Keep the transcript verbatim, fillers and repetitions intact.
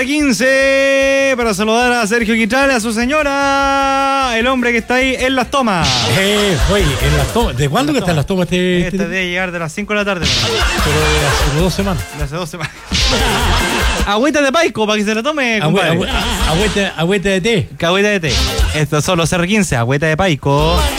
quince para saludar a Sergio Quitral, a su señora, el hombre que está ahí en las tomas. Eh, oye, en las tomas. ¿De cuándo que está en las tomas este? Este debe llegar de las cinco de la tarde. Pero de hace dos semanas. De hace dos semanas. Agüita de paico para que se la tome, compadre. Agüita, agüita, agüita de té. Agüita de té. Estos son los R quince, agüita de paico.